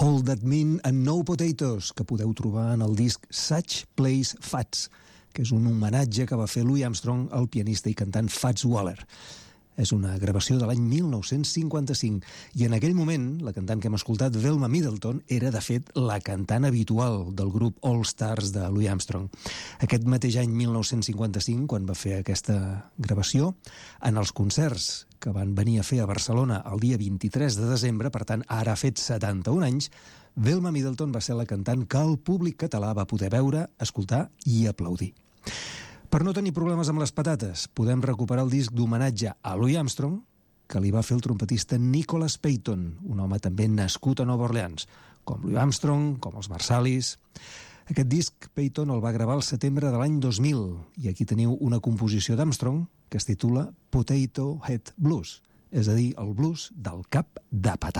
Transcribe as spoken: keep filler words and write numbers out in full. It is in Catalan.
All That Mean and No Potatoes, que podeu trobar en el disc Such Plays Fats, que és un homenatge que va fer Louis Armstrong al pianista i cantant Fats Waller. És una gravació de l'any mil nou-cents cinquanta-cinc i en aquell moment la cantant que hem escoltat, Velma Middleton, era de fet la cantant habitual del grup All Stars de Louis Armstrong. Aquest mateix any mil nou-cents cinquanta-cinc, quan va fer aquesta gravació, en els concerts que van venir a fer a Barcelona el dia vint-i-tres de desembre, per tant ara ha fet setanta-un anys, Velma Middleton va ser la cantant que el públic català va poder veure, escoltar i aplaudir. Per no tenir problemes amb les patates, podem recuperar el disc d'homenatge a Louis Armstrong, que li va fer el trompetista Nicholas Payton, un home també nascut a Nova Orleans, com Louis Armstrong, com els Marsalis. Aquest disc Payton el va gravar al setembre de l'any dos mil, i aquí teniu una composició d'Armstrong que es titula Potato Head Blues, és a dir, el blues del cap de patata.